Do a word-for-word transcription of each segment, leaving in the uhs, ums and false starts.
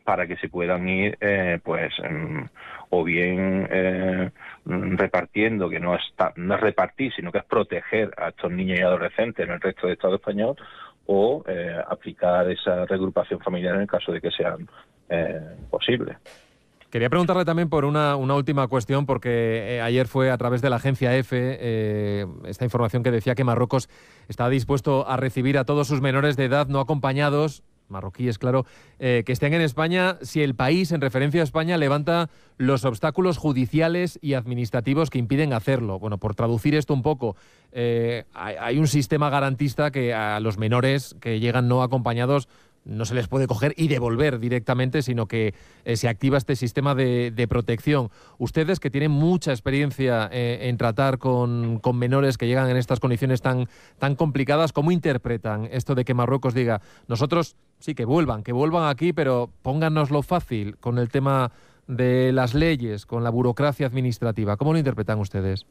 para que se puedan ir, eh, pues, eh, o bien eh, repartiendo, que no es, no es repartir, sino que es proteger a estos niños y adolescentes en el resto del Estado español, o eh, aplicar esa regrupación familiar en el caso de que sean eh, posibles. Quería preguntarle también por una, una última cuestión, porque eh, ayer fue a través de la agencia EFE eh, esta información que decía que Marruecos está dispuesto a recibir a todos sus menores de edad no acompañados, marroquíes, claro, eh, que estén en España si el país, en referencia a España, levanta los obstáculos judiciales y administrativos que impiden hacerlo. Bueno, por traducir esto un poco, eh, hay, hay un sistema garantista que a los menores que llegan no acompañados no se les puede coger y devolver directamente, sino que eh, se activa este sistema de, de protección. Ustedes, que tienen mucha experiencia eh, en tratar con, con menores que llegan en estas condiciones tan, tan complicadas, ¿cómo interpretan esto de que Marruecos diga, nosotros sí que vuelvan, que vuelvan aquí, pero pónganoslo fácil con el tema de las leyes, con la burocracia administrativa? ¿Cómo lo interpretan ustedes?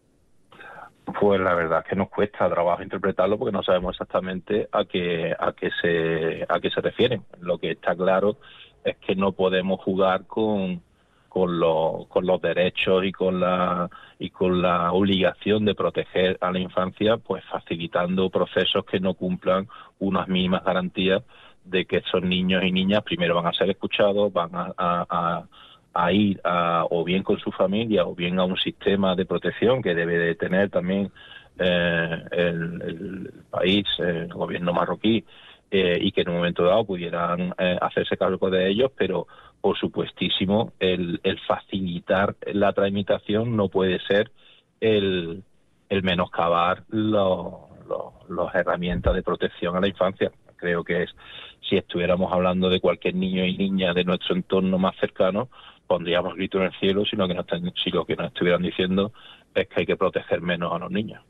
Pues la verdad es que nos cuesta trabajo interpretarlo porque no sabemos exactamente a qué a qué se a qué se refieren. Lo que está claro es que no podemos jugar con con los con los derechos y con la y con la obligación de proteger a la infancia, pues facilitando procesos que no cumplan unas mínimas garantías de que esos niños y niñas primero van a ser escuchados, van a, a, a a ir a, o bien con su familia o bien a un sistema de protección que debe de tener también eh, el, el país, el gobierno marroquí, eh, y que en un momento dado pudieran eh, hacerse cargo de ellos, pero por supuestísimo el, el facilitar la tramitación no puede ser el, el menoscabar los los las herramientas de protección a la infancia. Creo que es, si estuviéramos hablando de cualquier niño y niña de nuestro entorno más cercano, pondríamos grito en el cielo, sino que nos, si lo que nos estuvieran diciendo es que hay que proteger menos a los niños.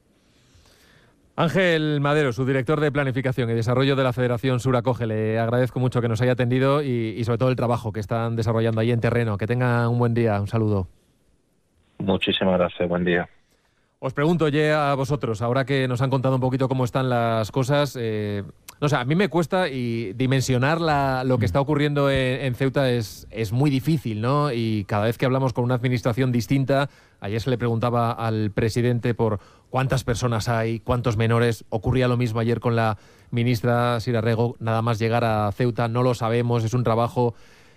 Ángel Madero, su director de Planificación y Desarrollo de la Federación Sur Acoge, le agradezco mucho que nos haya atendido y, y sobre todo el trabajo que están desarrollando ahí en terreno. Que tenga un buen día, un saludo. Muchísimas gracias, buen día. Os pregunto, oye, a vosotros, ahora que nos han contado un poquito cómo están las cosas, eh, no sé, a mí me cuesta y dimensionar la, lo que está ocurriendo en, en Ceuta es, es muy difícil, ¿no? Y cada vez que hablamos con una administración distinta, ayer se le preguntaba al presidente por cuántas personas hay, cuántos menores, ocurría lo mismo ayer con la ministra Sira Rego, nada más llegar a Ceuta, no lo sabemos, es un trabajo...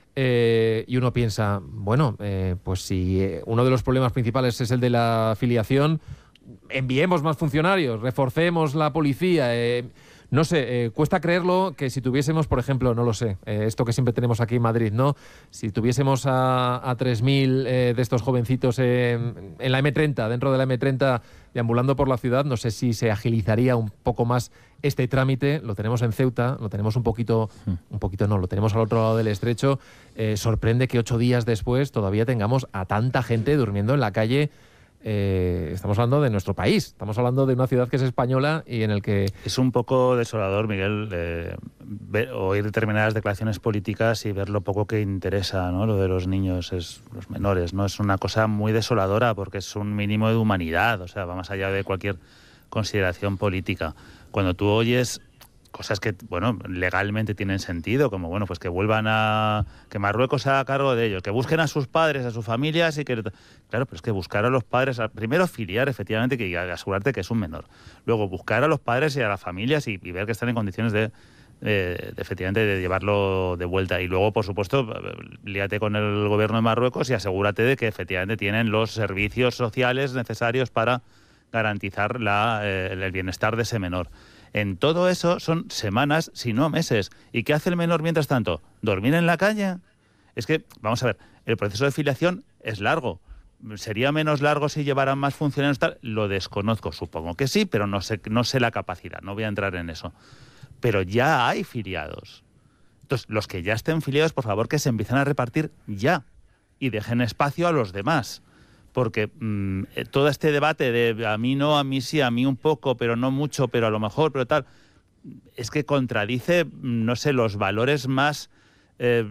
Eh, y uno piensa, bueno, eh, pues si eh, uno de los problemas principales es el de la afiliación, enviemos más funcionarios, reforcemos la policía. Eh, no sé, eh, cuesta creerlo que si tuviésemos, por ejemplo, no lo sé, eh, esto que siempre tenemos aquí en Madrid, ¿no? Si tuviésemos a, a tres mil eh, de estos jovencitos en, en la eme treinta, dentro de la eme treinta, deambulando por la ciudad, no sé si se agilizaría un poco más este trámite. Lo tenemos en Ceuta, lo tenemos un poquito, un poquito no, lo tenemos al otro lado del estrecho. Eh, sorprende que ocho días después todavía tengamos a tanta gente durmiendo en la calle. Eh, estamos hablando de nuestro país, estamos hablando de una ciudad que es española y en el que... Es un poco desolador, Miguel, eh, ver, oír determinadas declaraciones políticas y ver lo poco que interesa, ¿no? Lo de los niños, es, los menores, ¿no? Es una cosa muy desoladora porque es un mínimo de humanidad, o sea, va más allá de cualquier consideración política. Cuando tú oyes cosas que, bueno, legalmente tienen sentido, como, bueno, pues que vuelvan a... que Marruecos se haga cargo de ellos, que busquen a sus padres, a sus familias y que... Claro, pero es que buscar a los padres... Primero, filiar, efectivamente, que y asegurarte que es un menor. Luego, buscar a los padres y a las familias y, y ver que están en condiciones de, de, de, efectivamente, de llevarlo de vuelta. Y luego, por supuesto, líate con el gobierno de Marruecos y asegúrate de que, efectivamente, tienen los servicios sociales necesarios para garantizar la, eh, el bienestar de ese menor. En todo eso son semanas, si no meses. ¿Y qué hace el menor mientras tanto? ¿Dormir en la calle? Es que, vamos a ver, el proceso de filiación es largo. ¿Sería menos largo si llevaran más funcionarios? Tal? Lo desconozco, supongo que sí, pero no sé, no sé la capacidad, no voy a entrar en eso. Pero ya hay filiados. Entonces, los que ya estén filiados, por favor, que se empiecen a repartir ya y dejen espacio a los demás. Porque mmm, todo este debate de a mí no, a mí sí, a mí un poco, pero no mucho, pero a lo mejor, pero tal, es que contradice, no sé, los valores más eh,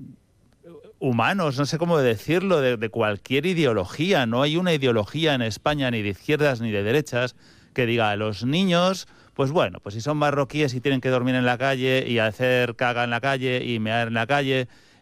humanos, no sé cómo decirlo, de, de cualquier ideología. No hay una ideología en España, ni de izquierdas ni de derechas, que diga a los niños, pues bueno, pues si son marroquíes y tienen que dormir en la calle y hacer caga en la calle y mear en la calle